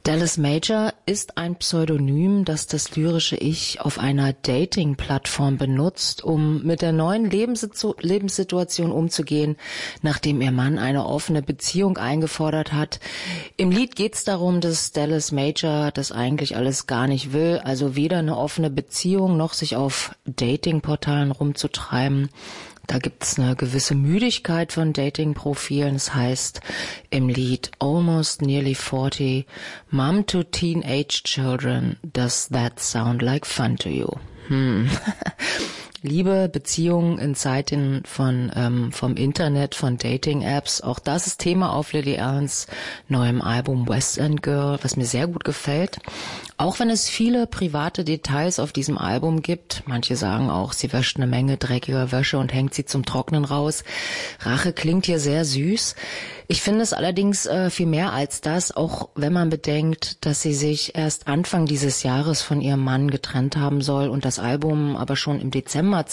Dallas Major ist ein Pseudonym, das das lyrische Ich auf einer Dating-Plattform benutzt, um mit der neuen Lebenssituation umzugehen, nachdem ihr Mann eine offene Beziehung eingefordert hat. Im Lied geht es darum, dass Dallas Major das eigentlich alles gar nicht will, also weder eine offene Beziehung noch sich auf Dating-Portalen rumzutreiben. Da gibt's eine gewisse Müdigkeit von Dating-Profilen. Das heißt im Lied Almost Nearly 40, Mom to Teenage Children, does that sound like fun to you? Liebe, Beziehungen in Zeiten vom Internet, von Dating-Apps. Auch das ist Thema auf Lily Allens neuem Album West End Girl, was mir sehr gut gefällt. Auch wenn es viele private Details auf diesem Album gibt. Manche sagen auch, sie wäscht eine Menge dreckiger Wäsche und hängt sie zum Trocknen raus. Rache klingt hier sehr süß. Ich finde es allerdings viel mehr als das, auch wenn man bedenkt, dass sie sich erst Anfang dieses Jahres von ihrem Mann getrennt haben soll und das Album aber schon im Dezember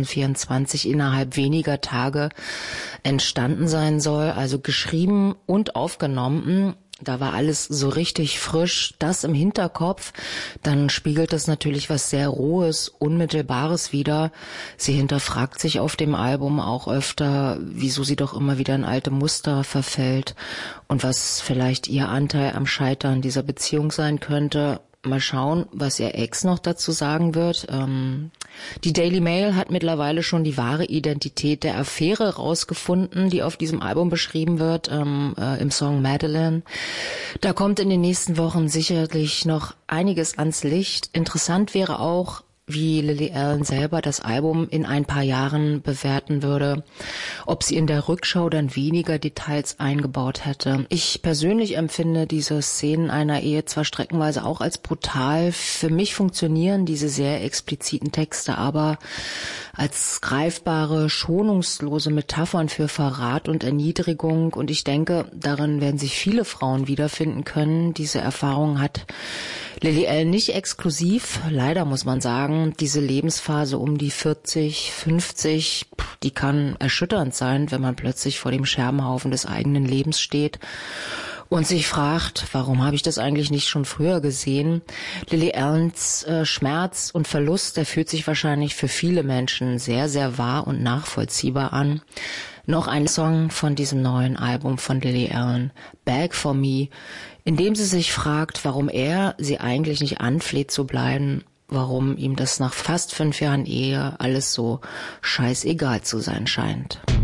2024 innerhalb weniger Tage entstanden sein soll, also geschrieben und aufgenommen. Da war alles so richtig frisch, das im Hinterkopf. Dann spiegelt das natürlich was sehr Rohes, Unmittelbares wider. Sie hinterfragt sich auf dem Album auch öfter, wieso sie doch immer wieder in alte Muster verfällt und was vielleicht ihr Anteil am Scheitern dieser Beziehung sein könnte. Mal schauen, was ihr Ex noch dazu sagen wird. Die Daily Mail hat mittlerweile schon die wahre Identität der Affäre rausgefunden, die auf diesem Album beschrieben wird, im Song Madeline. Da kommt in den nächsten Wochen sicherlich noch einiges ans Licht. Interessant wäre auch, wie Lily Allen selber das Album in ein paar Jahren bewerten würde, ob sie in der Rückschau dann weniger Details eingebaut hätte. Ich persönlich empfinde diese Szenen einer Ehe zwar streckenweise auch als brutal. Für mich funktionieren diese sehr expliziten Texte aber als greifbare, schonungslose Metaphern für Verrat und Erniedrigung. Und ich denke, darin werden sich viele Frauen wiederfinden können. Diese Erfahrung hat Lily Allen nicht exklusiv, leider muss man sagen. Diese Lebensphase um die 40, 50, die kann erschütternd sein, wenn man plötzlich vor dem Scherbenhaufen des eigenen Lebens steht und sich fragt, warum habe ich das eigentlich nicht schon früher gesehen? Lily Allens Schmerz und Verlust, der fühlt sich wahrscheinlich für viele Menschen sehr, sehr wahr und nachvollziehbar an. Noch ein Song von diesem neuen Album von Lily Allen, Beg for Me, in dem sie sich fragt, warum er sie eigentlich nicht anfleht zu bleiben, warum ihm das nach fast 5 Jahren Ehe alles so scheißegal zu sein scheint.